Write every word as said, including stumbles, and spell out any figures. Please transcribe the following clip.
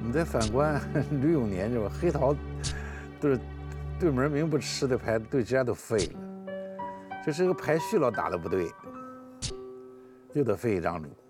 你再反观吕永年是吧？黑桃都是对门明不吃的牌，对家都废了。这是个排序老打的不对，又得废一张主。